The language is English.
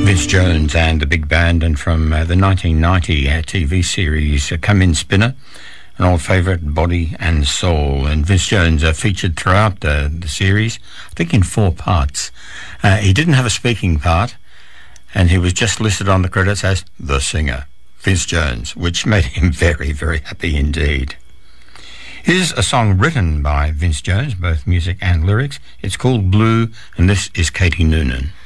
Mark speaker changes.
Speaker 1: Vince Jones and the Big Band, and from the 1990 TV series Come In Spinner, an old favourite, Body and Soul. And Vince Jones featured throughout the series, I think in 4 parts. He didn't have a speaking part, and he was just listed on the credits as the singer, Vince Jones, which made him very, very happy indeed. Here's a song written by Vince Jones, both music and lyrics. It's called Blue, and this is Katie Noonan.